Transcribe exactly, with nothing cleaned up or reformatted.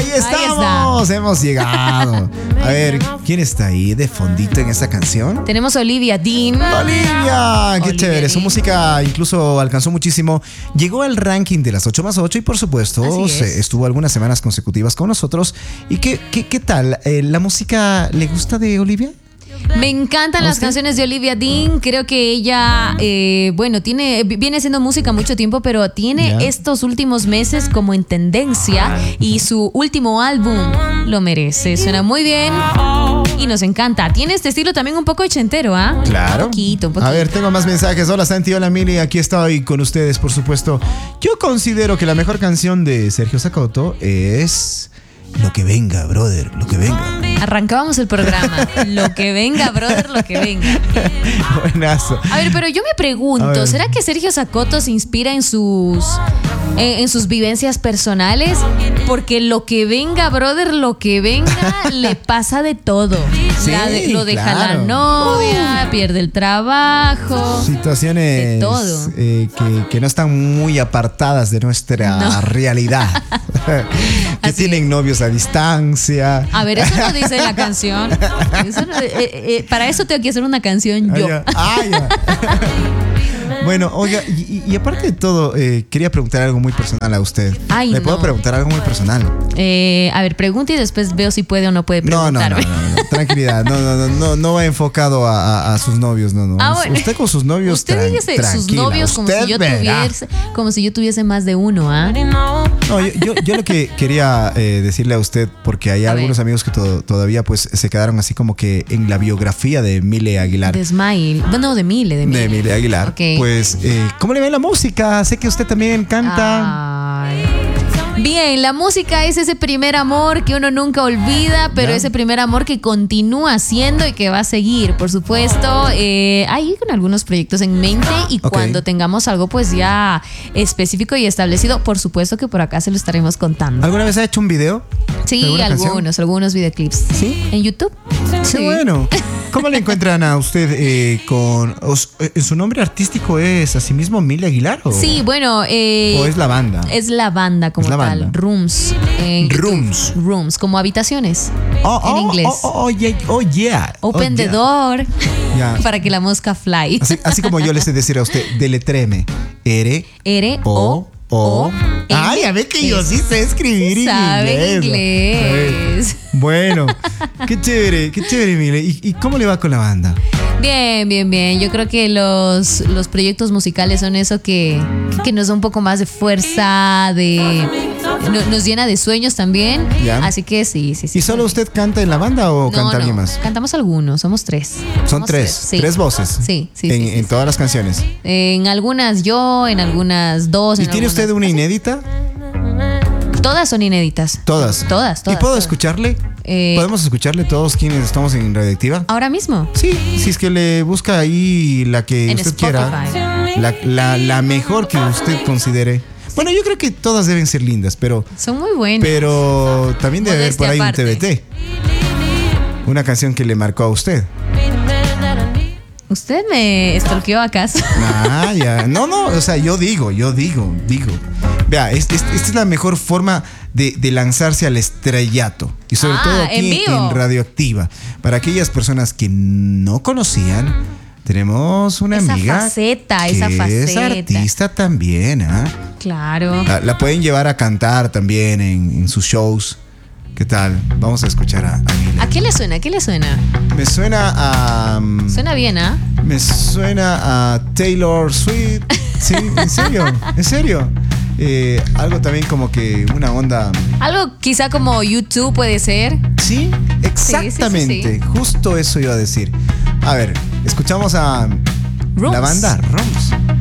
estamos, está. Hemos llegado. A ver, ¿quién está ahí de fondito en esta canción? Tenemos a Olivia Dean. Olivia, qué Olivia chévere. Dean. Su música incluso alcanzó muchísimo. Llegó al ranking de las ocho más ocho y por supuesto se, estuvo algunas semanas consecutivas con nosotros. ¿Y qué, qué, qué tal? Eh, ¿La música le gusta de Olivia? Me encantan las canciones de Olivia Dean. Creo que ella, eh, bueno, tiene, viene haciendo música mucho tiempo, pero tiene yeah. estos últimos meses como en tendencia y su último álbum lo merece. Suena muy bien y nos encanta. Tiene este estilo también un poco ochentero, ¿ah? ¿eh? Claro. Un poquito, un poquito. A ver, tengo más mensajes. Hola Santi, hola Mili, aquí estoy con ustedes, por supuesto. Yo considero que la mejor canción de Sergio Zacoto es... Lo que venga, brother, lo que venga. Arrancábamos el programa. Lo que venga, brother, lo que venga. Buenazo. A ver, pero yo me pregunto, ¿será que Sergio Zacoto se inspira en sus en, en sus vivencias personales? Porque lo que venga, brother, lo que venga, le pasa de todo. Sí, la de, lo deja claro. la novia, uh. pierde el trabajo. Situaciones de todo. Eh, que, que no están muy apartadas de nuestra no. realidad. Que Así tienen es. Novios a distancia. A ver, eso no dice la canción. Eso no, eh, eh, para eso tengo que hacer una canción yo. Ah, ya. Ah, ya. Bueno, oiga, y, y aparte de todo, eh, quería preguntar algo muy personal a usted. Ay, ¿Me no. puedo preguntar algo muy personal? Eh, a ver, pregunte y después veo si puede o no puede preguntarme. No, no, no, no, no. Tranquilidad, no, no, no, no, no va enfocado a, a, a sus novios, no, no. Ah, bueno. Usted con sus novios, usted tran- dígase tranquila. sus novios como usted si yo verá. tuviese, como si yo tuviese más de uno, ¿ah? No, yo, yo, yo lo que quería eh, decirle a usted, porque hay A algunos ver. amigos que to- todavía pues se quedaron así como que en la biografía de Mile Aguilar. De Smile, bueno, de Mile, de Mile. De Mile Aguilar. Okay. Pues, eh, ¿cómo le va la música? Sé que usted también canta. Ay. Bien, la música es ese primer amor que uno nunca olvida, pero ¿Ya? ese primer amor que continúa siendo y que va a seguir, por supuesto. Eh, hay con algunos proyectos en mente y Okay. cuando tengamos algo pues ya específico y establecido, por supuesto que por acá se lo estaremos contando. ¿Alguna vez ha hecho un video? Sí, ¿Alguna algunos, canción? algunos videoclips. ¿Sí? ¿En YouTube? Qué Sí. bueno. ¿Cómo le encuentran a usted eh, con... os- eh, ¿Su nombre artístico es asimismo Mile Aguilar? ¿O, Sí, bueno. Eh, o es la banda? Es la banda como Es la tal. banda. Rooms. en YouTube. Rooms. Rooms, como habitaciones. Oh, en oh, inglés. Oh, oh, oh, yeah. Oh, yeah. Open oh, the yeah. door Ya. para que la mosca fly. Así, así como yo le sé decir a usted, deletréeme. R, R, O, O. Ay, a ver que yo sí sé escribir en Sabe inglés. inglés. Bueno, qué chévere, qué chévere, Mile. ¿Y, ¿Y cómo le va con la banda? Bien, bien, bien. Yo creo que los, los proyectos musicales son eso que, que nos da un poco más de fuerza, de no- nos llena de sueños también. Ya. Así que sí, sí, sí. ¿Y solo usted canta en la banda o No, canta no, alguien más? Cantamos algunos, somos tres. Son Somos tres, sí. tres voces. Sí, sí. En, sí, sí, en sí. todas las canciones. En algunas yo, en algunas dos. ¿Y en tiene algunas- usted una inédita? Todas son inéditas. Todas. Todas, todas. ¿Y puedo todas. escucharle? Eh, ¿Podemos escucharle todos quienes estamos en Radioactiva? Ahora mismo. Sí, si es que le busca ahí la que En usted Spotify. quiera. La, la, la mejor que usted considere. Bueno, yo creo que todas deben ser lindas, pero, Son muy buenas. pero también debe haber por Modestia ahí aparte. un T B T. Una canción que le marcó a usted. ¿Usted me stalkeó acaso? Ah, ya. No, no, o sea, yo digo, yo digo, digo. Vea, es- es- esta es la mejor forma de, de lanzarse al estrellato. Y sobre Ah, todo aquí ¿en vivo? en Radioactiva. Para aquellas personas que no conocían, tenemos una Esa amiga faceta, que esa es faceta. artista también, ¿ah? Claro. La, la pueden llevar a cantar también en, en sus shows. ¿Qué tal? Vamos a escuchar a, a Mile. ¿A qué le suena? ¿A qué le suena? Me suena a... um, Suena bien, ¿ah? Me suena a Taylor Swift. Sí, en serio, en serio. Eh, algo también como que una onda. Algo quizá como YouTube puede ser. Sí, exactamente. sí, sí, Justo eso iba a decir. A ver, escuchamos a Rooms. la banda Rooms.